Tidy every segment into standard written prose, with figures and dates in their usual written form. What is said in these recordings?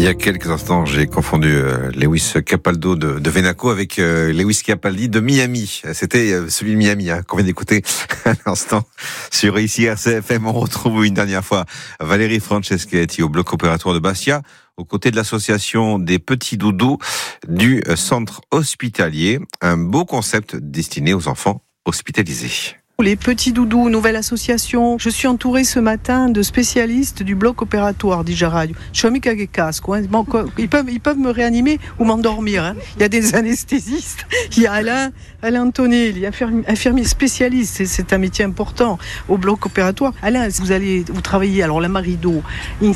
Il y a quelques instants, j'ai confondu Lewis Capaldo de Venaco avec Lewis Capaldi de Miami. C'était celui de Miami qu'on vient d'écouter à l'instant sur ici RCFM. On retrouve une dernière fois Valérie Franceschetti au bloc opératoire de Bastia, aux côtés de l'association des petits doudous du centre hospitalier. Un beau concept destiné aux enfants hospitalisés. Les petits doudous, nouvelle association. Je suis entourée ce matin de spécialistes du bloc opératoire d'Ijaradio. Je suis avec un casque. Ils peuvent me réanimer ou m'endormir. Il y a des anesthésistes. Il y a Alain Antonelli, infirmier spécialiste. C'est un métier important au bloc opératoire. Alain, vous travaillez alors la Marido,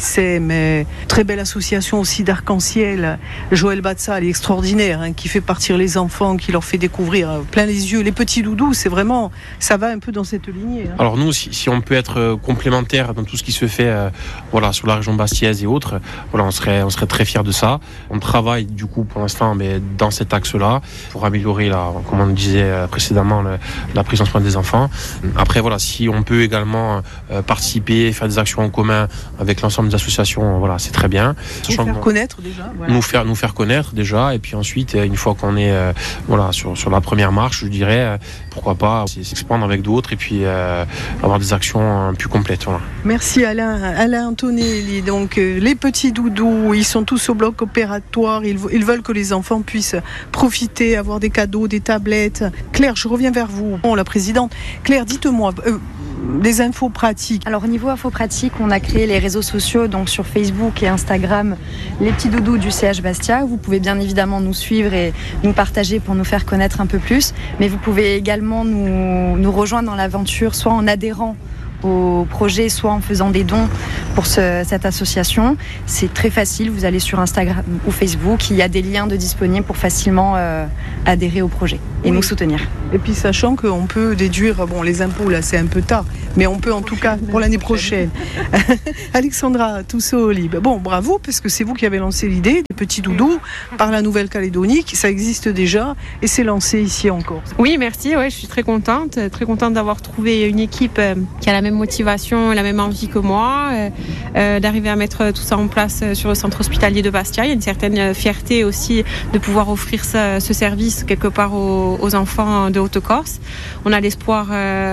INSEM, très belle association aussi d'arc-en-ciel. Joël Batza, elle est extraordinaire, qui fait partir les enfants, qui leur fait découvrir plein les yeux. Les petits doudous, c'est vraiment, ça va un peu dans cette lignée. Alors nous, si on peut être complémentaire dans tout ce qui se fait sur la région bastiaise et autres, on serait très fiers de ça. On travaille du coup pour l'instant dans cet axe-là pour améliorer, comme on le disait précédemment, la prise en soin des enfants. Après si on peut également participer, faire des actions en commun avec l'ensemble des associations, c'est très bien. Nous faire connaître déjà. Voilà. Nous faire connaître déjà, et puis ensuite, une fois qu'on est sur la première marche, je dirais, pourquoi pas s'expandre avec d'autres et puis avoir des actions plus complètes. Voilà. Merci Alain Antonelli. Donc les petits doudous, ils sont tous au bloc opératoire. Ils veulent que les enfants puissent profiter, avoir des cadeaux, des tablettes. Claire, je reviens vers vous. La présidente. Claire, dites-moi des infos pratiques. Alors au niveau infos pratiques, on a créé les réseaux sociaux, donc sur Facebook et Instagram, les petits doudous du CH Bastia. Vous pouvez bien évidemment nous suivre et nous partager pour nous faire connaître un peu plus. Mais vous pouvez également nous rejoindre dans l'aventure, soit en adhérant au projet, soit en faisant des dons pour cette association. C'est très facile, vous allez sur Instagram ou Facebook, il y a des liens de disponibles pour facilement adhérer au projet et nous soutenir. Et puis sachant qu'on peut déduire, les impôts là c'est un peu tard, mais on peut en tout cas pour l'année prochaine. Alexandra Toussaint-Olive, bravo, parce que c'est vous qui avez lancé l'idée des petits doudous par la Nouvelle-Calédonie, ça existe déjà et c'est lancé ici encore. Oui, merci, je suis très contente d'avoir trouvé une équipe qui a la même motivation, la même envie que moi, d'arriver à mettre tout ça en place sur le centre hospitalier de Bastia. Il y a une certaine fierté aussi de pouvoir offrir ce service quelque part aux enfants de Haute-Corse. On a l'espoir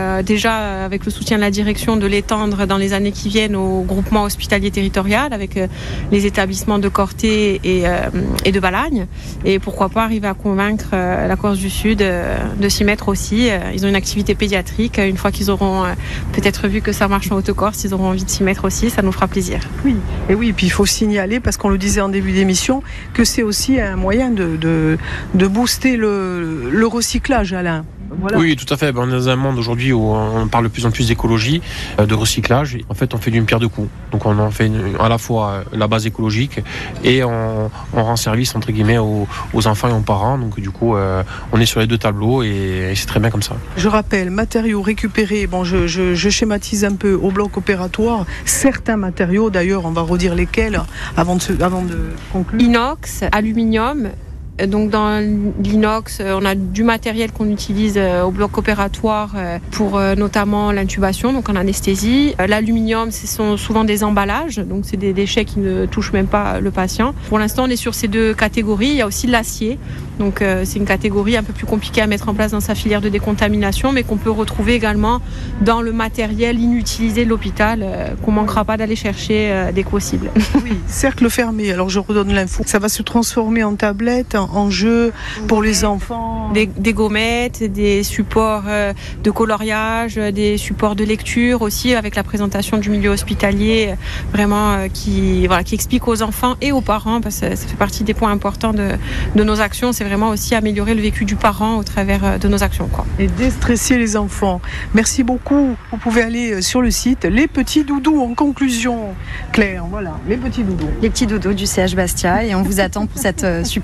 déjà avec le soutien de la direction de l'étendre dans les années qui viennent au groupement hospitalier territorial avec les établissements de Corté et de Balagne, et pourquoi pas arriver à convaincre la Corse du Sud de s'y mettre aussi. Ils ont une activité pédiatrique, une fois qu'ils auront peut-être vu que ça marche en Haute-Corse, ils auront envie de s'y mettre aussi, ça nous fera plaisir. Oui, et puis il faut signaler, parce qu'on le disait en début d'émission, que c'est aussi un moyen de booster le recyclage, Alain. Voilà. Oui, tout à fait. On est dans un monde aujourd'hui où on parle de plus en plus d'écologie, de recyclage. En fait, on fait d'une pierre deux coups. Donc, on en fait à la fois la base écologique et on rend service, entre guillemets, aux enfants et aux parents. Donc, du coup, on est sur les deux tableaux et c'est très bien comme ça. Je rappelle, matériaux récupérés, je schématise un peu au bloc opératoire. Certains matériaux, d'ailleurs, on va redire lesquels avant de conclure. Inox, aluminium. Donc dans l'inox, on a du matériel qu'on utilise au bloc opératoire pour notamment l'intubation, donc en anesthésie. L'aluminium, ce sont souvent des emballages, donc c'est des déchets qui ne touchent même pas le patient. Pour l'instant, on est sur ces deux catégories. Il y a aussi de l'acier, donc c'est une catégorie un peu plus compliquée à mettre en place dans sa filière de décontamination, mais qu'on peut retrouver également dans le matériel inutilisé de l'hôpital, qu'on ne manquera pas d'aller chercher dès que possible. Oui, cercle fermé. Alors je redonne l'info. Ça va se transformer en tablette, en jeu pour les enfants. Des gommettes, des supports de coloriage, des supports de lecture aussi, avec la présentation du milieu hospitalier, vraiment qui explique aux enfants et aux parents, parce que ça fait partie des points importants de nos actions. C'est vraiment aussi améliorer le vécu du parent au travers de nos actions, Et déstresser les enfants. Merci beaucoup. Vous pouvez aller sur le site Les Petits Doudous. En conclusion, Claire, voilà, Les Petits Doudous. Les petits doudous du CH Bastia, et on vous attend pour cette super aventure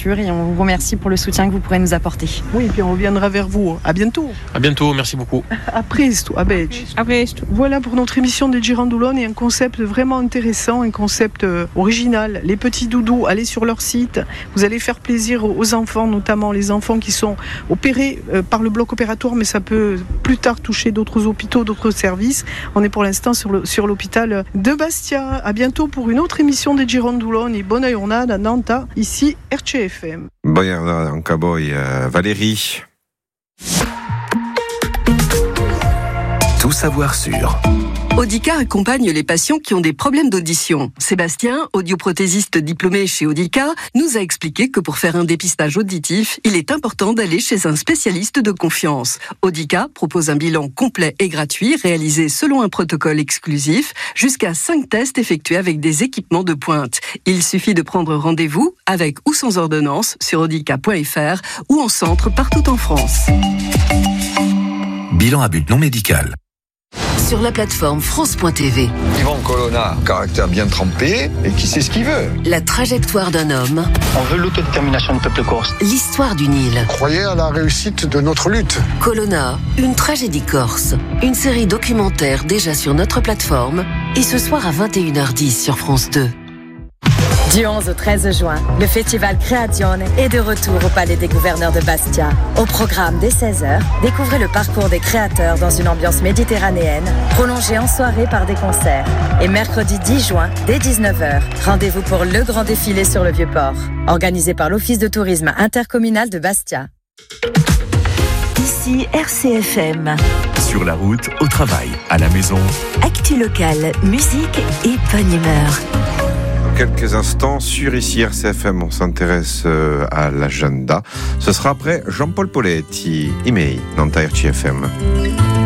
l'aventure et on vous remercie pour le soutien que vous pourrez nous apporter. Oui, et puis on reviendra vers vous. À bientôt. À bientôt, merci beaucoup. A presto, a Belgi. Voilà pour notre émission des Girandoulone et un concept vraiment intéressant, un concept original. Les petits doudous, allez sur leur site. Vous allez faire plaisir aux enfants, notamment les enfants qui sont opérés par le bloc opératoire, mais ça peut plus tard toucher d'autres hôpitaux, d'autres services. On est pour l'instant sur l'hôpital de Bastia. À bientôt pour une autre émission des Girandoulone et bonne jornada à Nantes, ici RCFM. Bonne jornada en Caboy, Valérie. Tout savoir sur. Audica accompagne les patients qui ont des problèmes d'audition. Sébastien, audioprothésiste diplômé chez Audica, nous a expliqué que pour faire un dépistage auditif, il est important d'aller chez un spécialiste de confiance. Audica propose un bilan complet et gratuit réalisé selon un protocole exclusif, jusqu'à 5 tests effectués avec des équipements de pointe. Il suffit de prendre rendez-vous avec ou sans ordonnance sur audica.fr ou en centre partout en France. Bilan à but non médical. Sur la plateforme France.tv. Yvon Colonna, caractère bien trempé et qui sait ce qu'il veut. La trajectoire d'un homme. On veut l'autodétermination du peuple corse. L'histoire d'une île. Croyez à la réussite de notre lutte. Colonna, une tragédie corse. Une série documentaire déjà sur notre plateforme et ce soir à 21h10 sur France 2. Du 11 au 13 juin, le festival Creazione est de retour au Palais des Gouverneurs de Bastia. Au programme dès 16h, découvrez le parcours des créateurs dans une ambiance méditerranéenne, prolongée en soirée par des concerts. Et mercredi 10 juin, dès 19h, rendez-vous pour le grand défilé sur le Vieux-Port, organisé par l'Office de tourisme intercommunal de Bastia. Ici RCFM. Sur la route, au travail, à la maison. Actu locale, musique et bonne humeur. Quelques instants sur ici RCFM, on s'intéresse à l'agenda. Ce sera après Jean-Paul Poletti, Imei, dans RCFM.